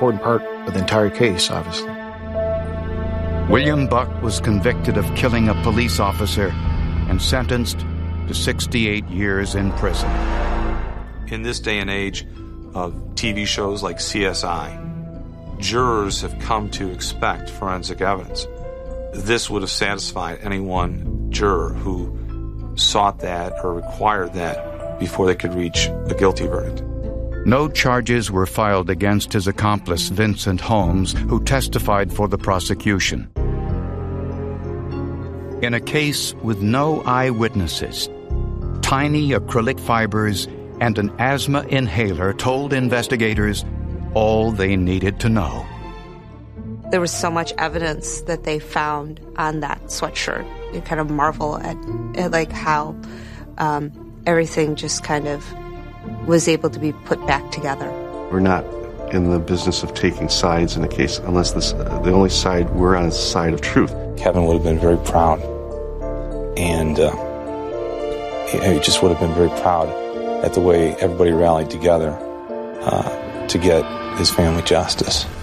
important part of the entire case, obviously. William Buck was convicted of killing a police officer and sentenced to 68 years in prison. In this day and age of TV shows like CSI, jurors have come to expect forensic evidence. This would have satisfied any one juror who sought that or required that before they could reach a guilty verdict. No charges were filed against his accomplice, Vincent Holmes, who testified for the prosecution. In a case with no eyewitnesses, tiny acrylic fibers and an asthma inhaler told investigators all they needed to know. There was so much evidence that they found on that sweatshirt. You kind of marvel at like how everything just kind of was able to be put back together. We're not in the business of taking sides in a case unless the only side we're on is the side of truth. Kevin would have been very proud, and he just would have been very proud at the way everybody rallied together to get his family justice.